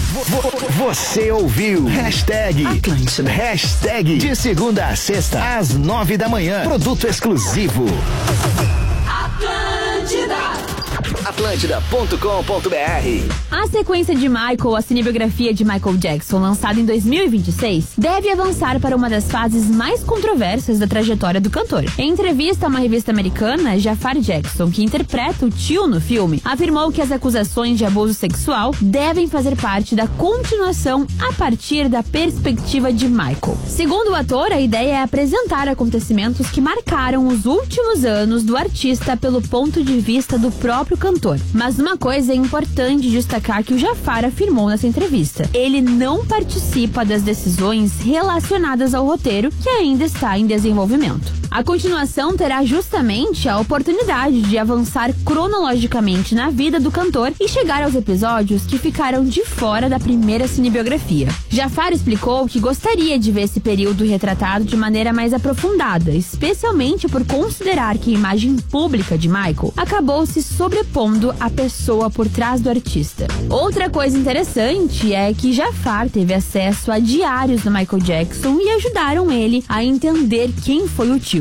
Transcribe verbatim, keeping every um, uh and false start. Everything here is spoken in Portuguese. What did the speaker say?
Você ouviu? Hashtag Atlântida. Hashtag de segunda a sexta, às nove da manhã. Produto exclusivo. Atlântida. Atlântida ponto com ponto br. A sequência de Michael, a cinebiografia de Michael Jackson, lançada em dois mil e vinte e seis, deve avançar para uma das fases mais controversas da trajetória do cantor. Em entrevista a uma revista americana, Jafar Jackson, que interpreta o tio no filme, afirmou que as acusações de abuso sexual devem fazer parte da continuação a partir da perspectiva de Michael. Segundo o ator, a ideia é apresentar acontecimentos que marcaram os últimos anos do artista pelo ponto de vista do próprio cantor. Mas uma coisa é importante destacar que o Jafar afirmou nessa entrevista: ele não participa das decisões relacionadas ao roteiro, que ainda está em desenvolvimento. A continuação terá justamente a oportunidade de avançar cronologicamente na vida do cantor e chegar aos episódios que ficaram de fora da primeira cinebiografia. Jafar explicou que gostaria de ver esse período retratado de maneira mais aprofundada, especialmente por considerar que a imagem pública de Michael acabou se sobrepondo à pessoa por trás do artista. Outra coisa interessante é que Jafar teve acesso a diários do Michael Jackson e ajudaram ele a entender quem foi o tio.